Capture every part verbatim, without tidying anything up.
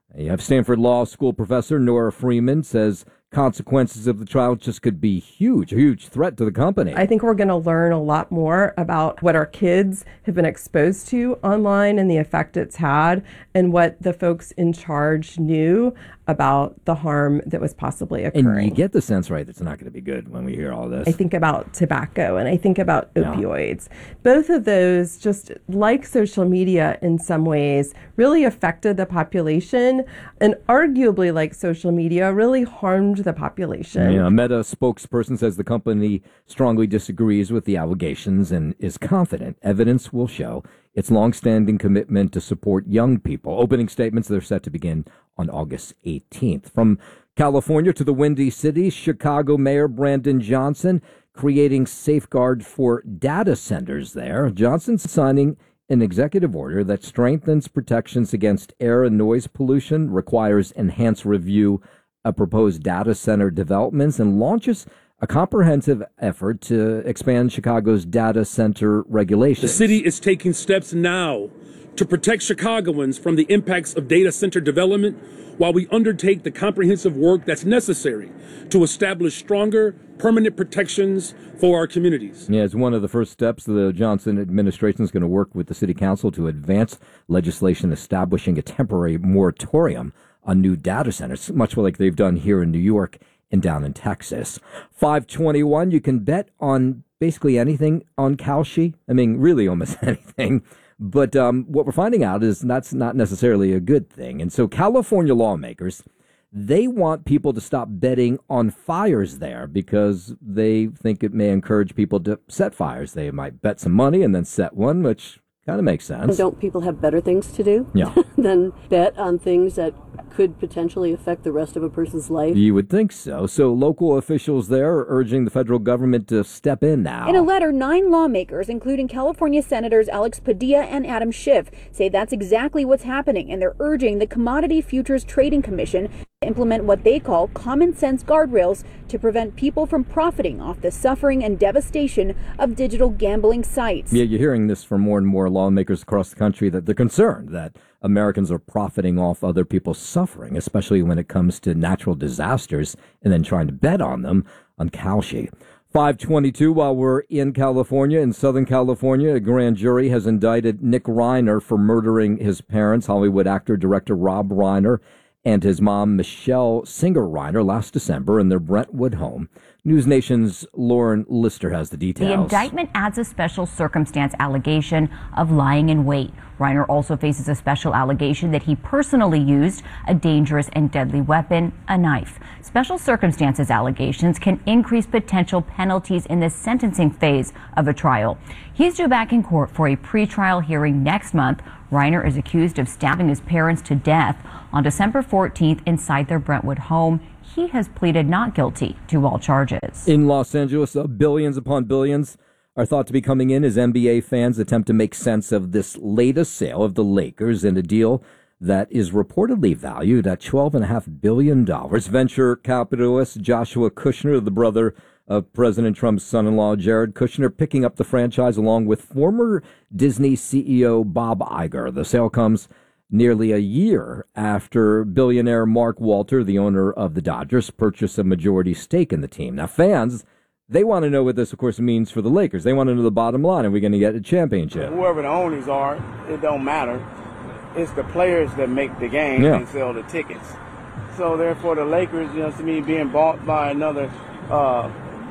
You have Stanford Law School professor Nora Freeman says consequences of the trial just could be huge, a huge threat to the company. I think we're going to learn a lot more about what our kids have been exposed to online and the effect it's had, and what the folks in charge knew about the harm that was possibly occurring. And you get the sense, right, it's not going to be good when we hear all this. I think about tobacco and I think about opioids. Yeah. Both of those, just like social media in some ways, really affected the population, and arguably, like social media, really harmed the population. Yeah, a Meta spokesperson says the company strongly disagrees with the allegations and is confident evidence will show its longstanding commitment to support young people. Opening statements, they're set to begin on August eighteenth. From California to the Windy City, Chicago Mayor Brandon Johnson creating safeguards for data centers there. Johnson's signing an executive order that strengthens protections against air and noise pollution, requires enhanced review of proposed data center developments, and launches a comprehensive effort to expand Chicago's data center regulations. The city is taking steps now to protect Chicagoans from the impacts of data center development while we undertake the comprehensive work that's necessary to establish stronger, permanent protections for our communities. Yeah, as one of the first steps, the Johnson administration is going to work with the city council to advance legislation establishing a temporary moratorium on new data centers, much like they've done here in New York and down in Texas. five twenty-one, you can bet on basically anything on Kalshi. I mean, really almost anything. But um, what we're finding out is that's not necessarily a good thing. And so California lawmakers, they want people to stop betting on fires there because they think it may encourage people to set fires. They might bet some money and then set one, which kind of makes sense. Don't people have better things to do yeah. than bet on things that could potentially affect the rest of a person's life? You would think so. So local officials there are urging the federal government to step in now. In a letter, nine lawmakers, including California Senators Alex Padilla and Adam Schiff, say that's exactly what's happening, and they're urging the Commodity Futures Trading Commission to implement what they call common sense guardrails to prevent people from profiting off the suffering and devastation of digital gambling sites. Yeah, you're hearing this from more and more lawmakers across the country that they're concerned that Americans are profiting off other people's suffering, especially when it comes to natural disasters, and then trying to bet on them on Kalshi. five twenty-two, while we're in California, in Southern California, a grand jury has indicted Nick Reiner for murdering his parents, Hollywood actor, director Rob Reiner, and his mom, Michelle Singer Reiner, last December in their Brentwood home. News Nation's Lauren Lister has the details. The indictment adds a special circumstance allegation of lying in wait. Reiner also faces a special allegation that he personally used a dangerous and deadly weapon, a knife. Special circumstances allegations can increase potential penalties in the sentencing phase of a trial. He's due back in court for a pretrial hearing next month. Reiner is accused of stabbing his parents to death on December fourteenth inside their Brentwood home. He has pleaded not guilty to all charges. In Los Angeles, uh, billions upon billions are thought to be coming in as N B A fans attempt to make sense of this latest sale of the Lakers in a deal that is reportedly valued at twelve point five billion dollars. Venture capitalist Joshua Kushner, the brother of President Trump's son-in-law Jared Kushner, picking up the franchise along with former Disney C E O Bob Iger. The sale comes nearly a year after billionaire Mark Walter, the owner of the Dodgers, purchased a majority stake in the team. Now, fans, they want to know what this, of course, means for the Lakers. They want to know the bottom line. Are we going to get a championship? Whoever the owners are, it don't matter. It's the players that make the game yeah. and sell the tickets. So, therefore, the Lakers, you know, to me, being bought by another uh,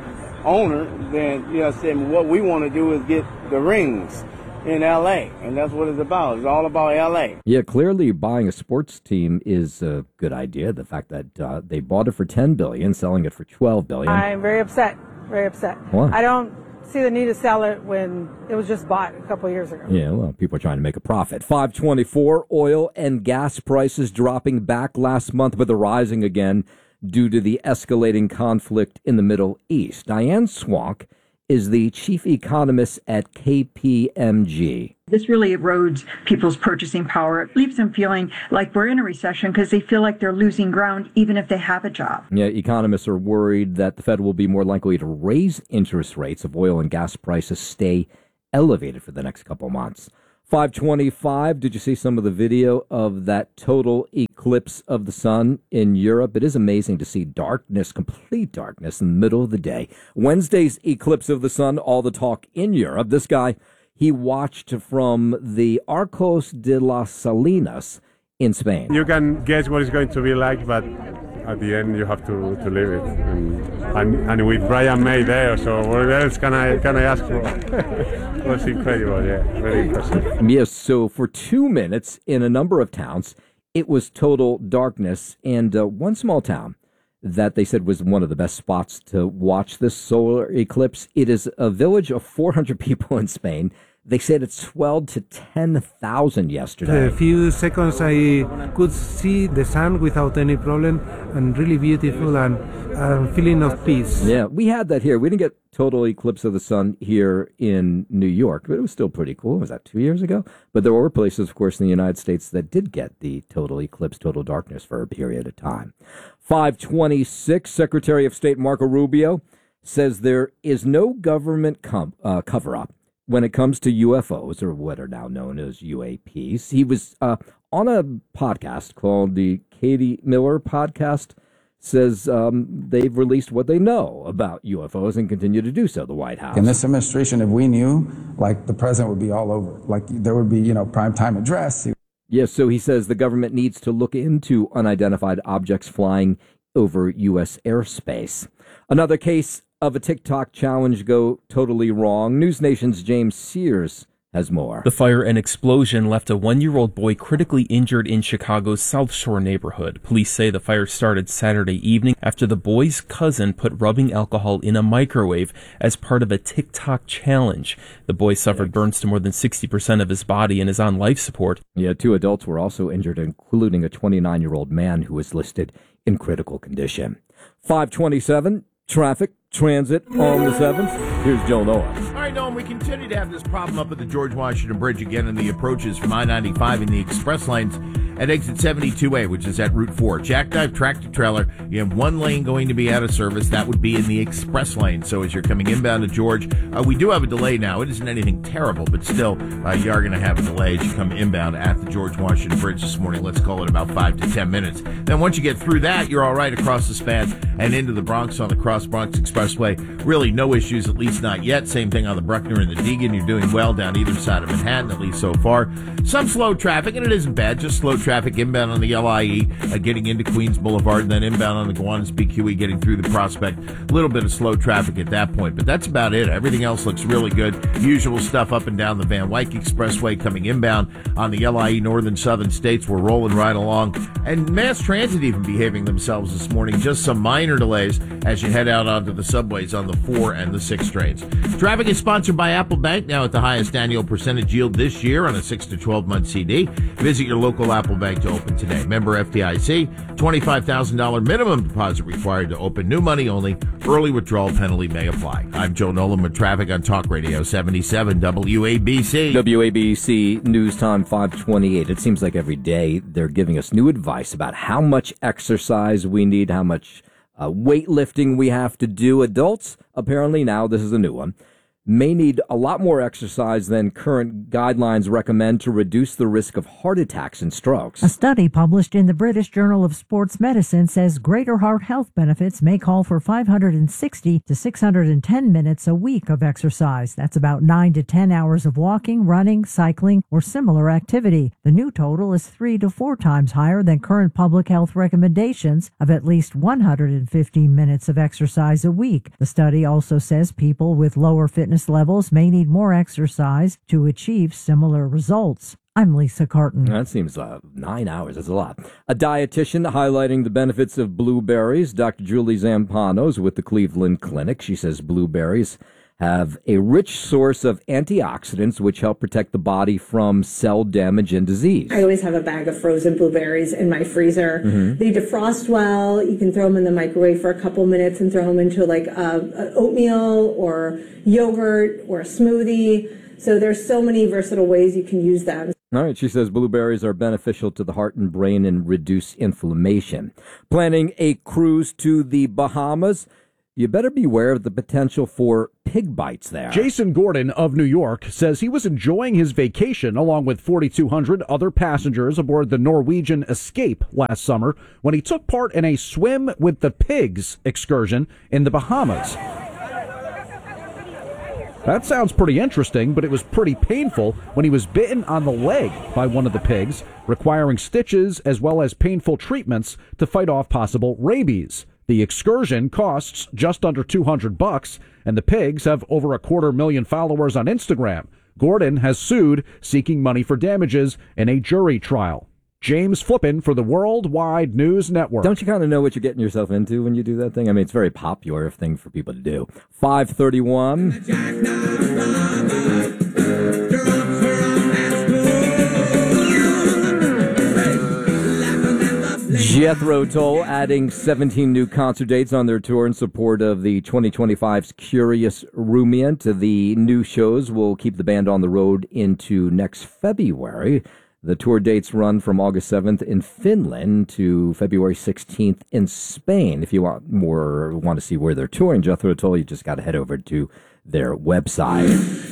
owner, then, you know, saying what we want to do is get the rings in L A, and that's what it's about. It's all about L A. Yeah, clearly buying a sports team is a good idea. The fact that uh, they bought it for ten billion dollars, selling it for twelve billion dollars. I'm very upset, very upset. Why? I don't see the need to sell it when it was just bought a couple of years ago. Yeah, well, people are trying to make a profit. five twenty-four, oil and gas prices dropping back last month, but they're rising again due to the escalating conflict in the Middle East. Diane Swank is the chief economist at K P M G. This really erodes people's purchasing power. It leaves them feeling like we're in a recession because they feel like they're losing ground even if they have a job. Yeah, economists are worried that the Fed will be more likely to raise interest rates if oil and gas prices stay elevated for the next couple months. five twenty-five, did you see some of the video of that total eclipse of the sun in Europe? It is amazing to see darkness, complete darkness in the middle of the day. Wednesday's eclipse of the sun, all the talk in Europe. This guy, he watched from the Arcos de las Salinas in Spain. You can guess what it's going to be like, but at the end you have to, to live it. And, and, and with Brian May there, so what else can I can I ask for? It was incredible, yeah, very impressive. Yes, so for two minutes in a number of towns, it was total darkness. And uh, one small town that they said was one of the best spots to watch this solar eclipse, it is a village of four hundred people in Spain. They said it swelled to ten thousand yesterday. A few seconds I could see the sun without any problem, and really beautiful, and a feeling of peace. Yeah, we had that here. We didn't get total eclipse of the sun here in New York, but it was still pretty cool. Was that two years ago? But there were places, of course, in the United States that did get the total eclipse, total darkness for a period of time. five twenty-six, Secretary of State Marco Rubio says there is no government com- uh, cover-up when it comes to U F Os, or what are now known as U A Ps. He was uh, on a podcast called the Katie Miller Podcast, says um, they've released what they know about U F Os and continue to do so, the White House. In this administration, if we knew, like, the president would be all over. Like, there would be, you know, primetime address. Yes, so he says the government needs to look into unidentified objects flying over U S airspace. Another case of a TikTok challenge go totally wrong. News Nation's James Sears has more. The fire and explosion left a one-year-old boy critically injured in Chicago's South Shore neighborhood. Police say the fire started Saturday evening after the boy's cousin put rubbing alcohol in a microwave as part of a TikTok challenge. The boy suffered burns to more than sixty percent of his body and is on life support. Yeah, two adults were also injured, including a twenty-nine-year-old man who was listed in critical condition. five twenty-seven, traffic. Transit on the seventh. Here's Joe Noah. All right, Noam, we continue to have this problem up at the George Washington Bridge again in the approaches from I ninety-five in the express lanes at exit seventy-two A, which is at Route four. Jackknife tractor trailer. You have one lane going to be out of service. That would be in the express lane. So as you're coming inbound to George, uh, we do have a delay now. It isn't anything terrible, but still, uh, you are going to have a delay as you come inbound at the George Washington Bridge this morning. Let's call it about five to ten minutes. Then once you get through that, you're all right across the span and into the Bronx on the Cross Bronx Expressway. Really no issues, at least not yet. Same thing on the Bruckner and the Deegan. You're doing well down either side of Manhattan, at least so far. Some slow traffic, and it isn't bad. Just slow traffic inbound on the L I E, uh, getting into Queens Boulevard, and then inbound on the Gowanus B Q E, getting through the Prospect. A little bit of slow traffic at that point, but that's about it. Everything else looks really good. Usual stuff up and down the Van Wyck Expressway coming inbound on the L I E Northern Southern States. We're rolling right along. And mass transit even behaving themselves this morning. Just some minor delays as you head out onto the subways on the four and the six trains. Traffic is sponsored by Apple Bank, now at the highest annual percentage yield this year on a six to twelve month C D. Visit your local Apple Bank to open today. Member F D I C, twenty-five thousand dollars minimum deposit required to open. New money only. Early withdrawal penalty may apply. I'm Joe Nolan with traffic on Talk Radio seventy-seven W A B C. W A B C News Time five twenty-eight. It seems like every day they're giving us new advice about how much exercise we need, how much Uh, weightlifting we have to do. Adults, apparently now, this is a new one, may need a lot more exercise than current guidelines recommend to reduce the risk of heart attacks and strokes. A study published in the British Journal of Sports Medicine says greater heart health benefits may call for five hundred sixty to six hundred ten minutes a week of exercise. That's about nine to ten hours of walking, running, cycling, or similar activity. The new total is three to four times higher than current public health recommendations of at least one hundred fifty minutes of exercise a week. The study also says people with lower fitness levels may need more exercise to achieve similar results. I'm Lisa Carton. That seems uh, nine hours. That's a lot. A dietitian highlighting the benefits of blueberries. Doctor Julie Zampanos with the Cleveland Clinic. She says blueberries have a rich source of antioxidants which help protect the body from cell damage and disease. I always have a bag of frozen blueberries in my freezer. Mm-hmm. They defrost well. You can throw them in the microwave for a couple minutes and throw them into like a, a oatmeal or yogurt or a smoothie. So there's so many versatile ways you can use them. All right, she says blueberries are beneficial to the heart and brain and reduce inflammation. Planning a cruise to the Bahamas. you better beware of the potential for pig bites there. Jason Gordon of New York says he was enjoying his vacation along with forty-two hundred other passengers aboard the Norwegian Escape last summer when he took part in a swim with the pigs excursion in the Bahamas. That sounds pretty interesting, but it was pretty painful when he was bitten on the leg by one of the pigs, requiring stitches as well as painful treatments to fight off possible rabies. The excursion costs just under two hundred bucks, and the pigs have over a quarter million followers on Instagram. Gordon has sued, seeking money for damages in a jury trial. James Flippin for the Worldwide News Network. Don't you kind of know what you're getting yourself into when you do that thing? I mean, it's a very popular thing for people to do. five thirty-one. Jethro Tull adding seventeen new concert dates on their tour in support of the twenty twenty-five's Curious Rumiant. The new shows will keep the band on the road into next February. The tour dates run from August seventh in Finland to February sixteenth in Spain. If you want more, want to see where they're touring Jethro Tull, you just got to head over to their website.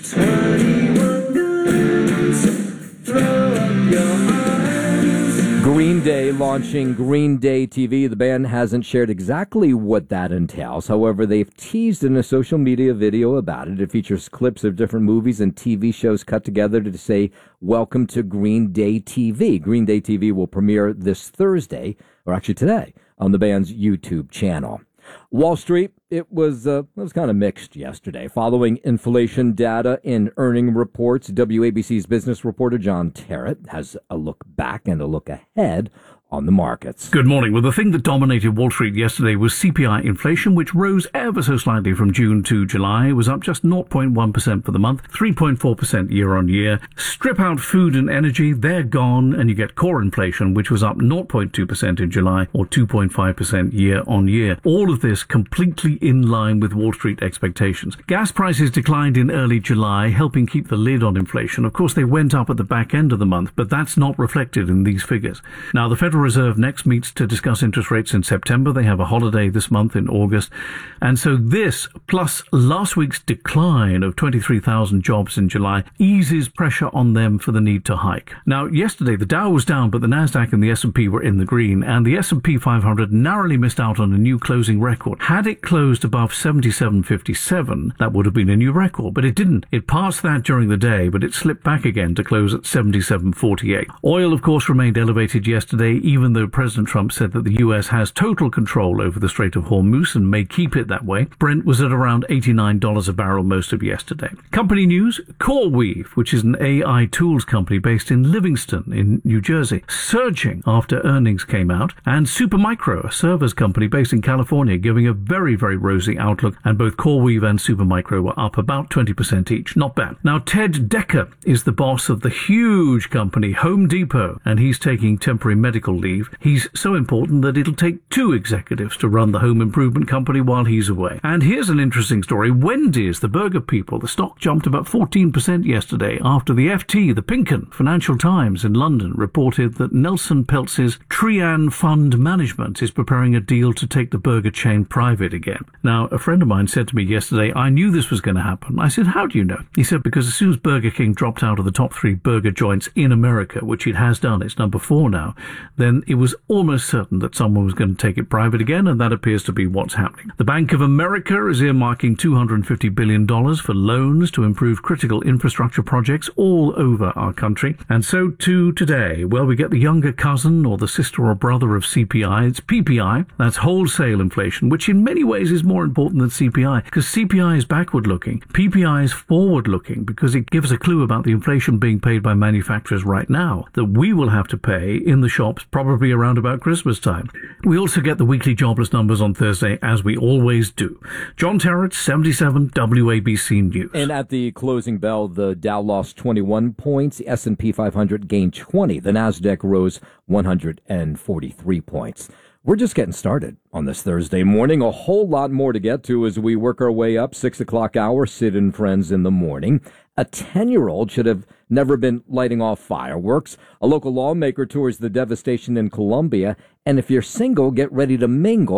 Green Day launching Green Day T V. The band hasn't shared exactly what that entails. However, they've teased in a social media video about it. It features clips of different movies and T V shows cut together to say, "Welcome to Green Day T V." Green Day T V will premiere this Thursday, or actually today, on the band's YouTube channel. Wall Street, it was uh, it was kind of mixed yesterday. Following inflation data and earning reports, W A B C's business reporter John Terrett has a look back and a look ahead on the markets. Good morning. Well, the thing that dominated Wall Street yesterday was C P I inflation, which rose ever so slightly from June to July. It was up just zero point one percent for the month, three point four percent year on year. Strip out food and energy, they're gone, and you get core inflation, which was up zero point two percent in July or two point five percent year on year. All of this completely in line with Wall Street expectations. Gas prices declined in early July, helping keep the lid on inflation. Of course, they went up at the back end of the month, but that's not reflected in these figures. Now, the Federal Reserve next meets to discuss interest rates in September. They have a holiday this month in August. And so this, plus last week's decline of twenty-three thousand jobs in July, eases pressure on them for the need to hike. Now, yesterday, the Dow was down, but the Nasdaq and the S and P were in the green, and the S and P five hundred narrowly missed out on a new closing record. Had it closed above seventy-seven fifty-seven, that would have been a new record, but it didn't. It passed that during the day, but it slipped back again to close at seventy-seven forty-eight. Oil, of course, remained elevated yesterday, even though President Trump said that the U S has total control over the Strait of Hormuz and may keep it that way. Brent was at around eighty-nine dollars a barrel most of yesterday. Company news, CoreWeave, which is an A I tools company based in Livingston in New Jersey, surging after earnings came out, and Supermicro, a servers company based in California, giving a very, very rosy outlook, and both CoreWeave and Supermicro were up about twenty percent each. Not bad. Now, Ted Decker is the boss of the huge company Home Depot, and he's taking temporary medical leave. He's so important that it'll take two executives to run the home improvement company while he's away. And here's an interesting story. Wendy's, the burger people, the stock jumped about fourteen percent yesterday after the F T, the Pinken Financial Times in London, reported that Nelson Peltz's Trian Fund Management is preparing a deal to take the burger chain private again. Now, a friend of mine said to me yesterday, I knew this was going to happen. I said, how do you know? He said, because as soon as Burger King dropped out of the top three burger joints in America, which it has done, it's number four now, then it was almost certain that someone was going to take it private again, and that appears to be what's happening. The Bank of America is earmarking two hundred fifty billion dollars for loans to improve critical infrastructure projects all over our country. And so too today, well, we get the younger cousin or the sister or brother of C P I. It's P P I. That's wholesale inflation, which in many ways is more important than C P I, because C P I is backward-looking. P P I is forward-looking because it gives a clue about the inflation being paid by manufacturers right now that we will have to pay in the shops probably around about Christmas time. We also get the weekly jobless numbers on Thursday, as we always do. John Terrett, seventy-seven W A B C News. And at the closing bell, the Dow lost twenty-one points, the S and P five hundred gained twenty, the Nasdaq rose one hundred forty-three points. We're just getting started on this Thursday morning. A whole lot more to get to as we work our way up. Six o'clock hour, Sid and Friends in the morning. A ten-year-old should have never been lighting off fireworks. A local lawmaker tours the devastation in Colombia. And if you're single, get ready to mingle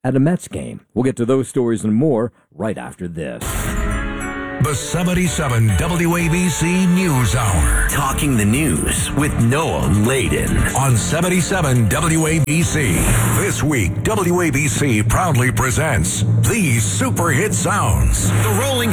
at a Mets game. We'll get to those stories and more right after this. The seventy-seven W A B C News Hour. Talking the news with Noah Layden on seventy-seven W A B C. This week, W A B C proudly presents These Super Hit Sounds. The Rolling